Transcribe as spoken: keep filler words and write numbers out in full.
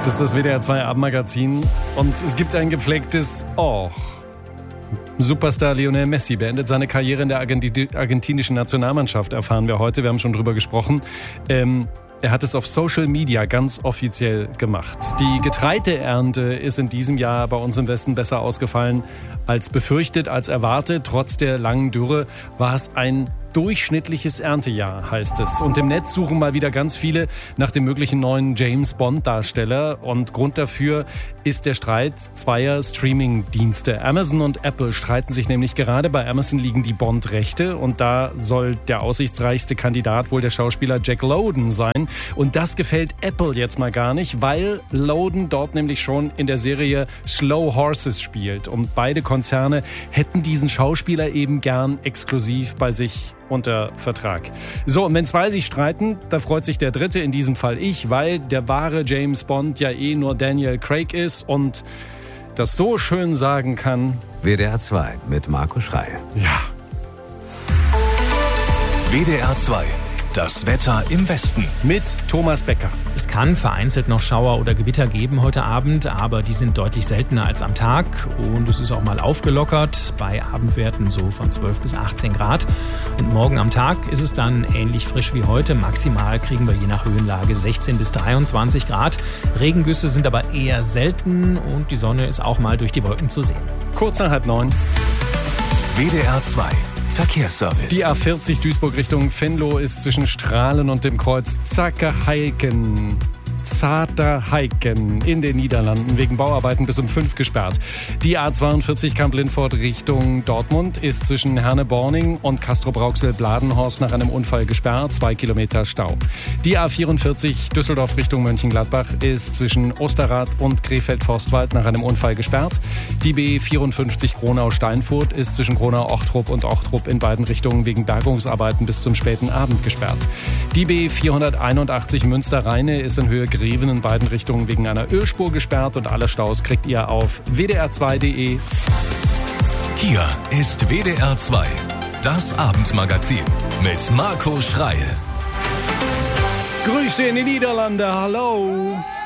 Das ist das W D R zwei Abendmagazin und es gibt ein gepflegtes Oh. Superstar Lionel Messi beendet seine Karriere in der Argenti- argentinischen Nationalmannschaft, erfahren wir heute. Wir haben schon drüber gesprochen. Ähm, er hat es auf Social Media ganz offiziell gemacht. Die Getreideernte ist in diesem Jahr bei uns im Westen besser ausgefallen als befürchtet, als erwartet. Trotz der langen Dürre war es ein durchschnittliches Erntejahr, heißt es. Und im Netz suchen mal wieder ganz viele nach dem möglichen neuen James-Bond-Darsteller. Und Grund dafür ist der Streit zweier Streaming-Dienste. Amazon und Apple streiten sich nämlich gerade. Bei Amazon liegen die Bond-Rechte. Und da soll der aussichtsreichste Kandidat wohl der Schauspieler Jack Lowden sein. Und das gefällt Apple jetzt mal gar nicht, weil Lowden dort nämlich schon in der Serie Slow Horses spielt. Und beide Konzerne hätten diesen Schauspieler eben gern exklusiv bei sich unter Vertrag. So, und wenn zwei sich streiten, da freut sich der Dritte, in diesem Fall ich, weil der wahre James Bond ja eh nur Daniel Craig ist und das so schön sagen kann. W D R zwei mit Marco Schreil. Ja. W D R zwei. Das Wetter im Westen. Mit Thomas Becker. Es kann vereinzelt noch Schauer oder Gewitter geben heute Abend, aber die sind deutlich seltener als am Tag. Und es ist auch mal aufgelockert bei Abendwerten so von zwölf bis achtzehn Grad. Und morgen am Tag ist es dann ähnlich frisch wie heute. Maximal kriegen wir je nach Höhenlage sechzehn bis dreiundzwanzig Grad. Regengüsse sind aber eher selten und die Sonne ist auch mal durch die Wolken zu sehen. Kurz nach halb neun. W D R zwei. Verkehrsservice. Die A vierzig Duisburg Richtung Venlo ist zwischen Strahlen und dem Kreuz Zackerheiken. Zaterheiken in den Niederlanden wegen Bauarbeiten bis um fünf gesperrt. Die A zweiundvierzig Kamp-Lindfort Richtung Dortmund ist zwischen Herne-Borning und Castrop-Rauxel-Bladenhorst nach einem Unfall gesperrt, zwei Kilometer Stau. Die A vierundvierzig Düsseldorf Richtung Mönchengladbach ist zwischen Osterrad und Krefeld-Forstwald nach einem Unfall gesperrt. Die B vierundfünfzig Kronau-Steinfurt ist zwischen Kronau-Ochtrup und Ochtrup in beiden Richtungen wegen Bergungsarbeiten bis zum späten Abend gesperrt. Die B vierhunderteinundachtzig Münster-Rheine ist in Höhe Greven in beiden Richtungen wegen einer Ölspur gesperrt und alle Staus kriegt ihr auf w d r zwei punkt d e. Hier ist W D R zwei, das Abendmagazin mit Marco Schreil. Grüße in die Niederlande, hallo!